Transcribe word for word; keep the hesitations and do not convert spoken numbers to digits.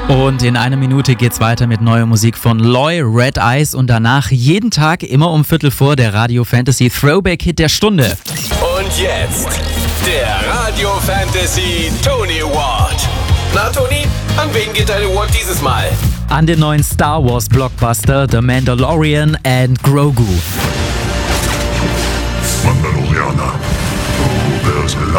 Und in einer Minute geht's weiter mit neuer Musik von Loy, Red Eyes und danach jeden Tag immer um Viertel vor der Radio Fantasy Throwback Hit der Stunde. Und jetzt der Radio Fantasy Tony Award. Na Tony, an wen geht dein Award dieses Mal? An den neuen Star Wars Blockbuster The Mandalorian and Grogu. Mandalorianer, du wirst